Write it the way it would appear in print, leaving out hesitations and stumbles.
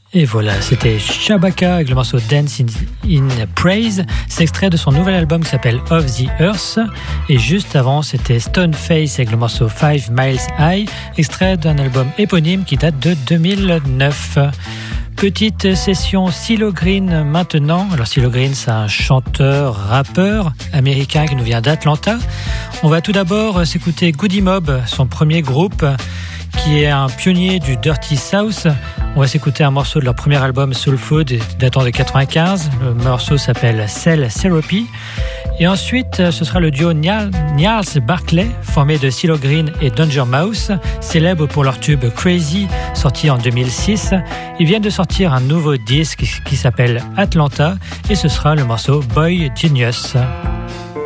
Et voilà, c'était Shabaka avec le morceau Dance in Praise. C'est extrait de son nouvel album qui s'appelle Of the Earth. Et juste avant, c'était Stoneface avec le morceau 5 Miles High, extrait d'un album éponyme qui date de 2009. Petite session CeeLo Green maintenant. Alors CeeLo Green, c'est un chanteur, rappeur américain qui nous vient d'Atlanta. On va tout d'abord s'écouter Goody Mob, son premier groupe, qui est un pionnier du Dirty South. On va s'écouter un morceau de leur premier album Soul Food, datant de 95. Le morceau s'appelle Cell Therapy. Et ensuite, ce sera le duo Niles Barclay, formé de CeeLo Green et Danger Mouse, célèbres pour leur tube Crazy, sorti en 2006. Ils viennent de sortir un nouveau disque qui s'appelle Atlanta, et ce sera le morceau Boy Genius.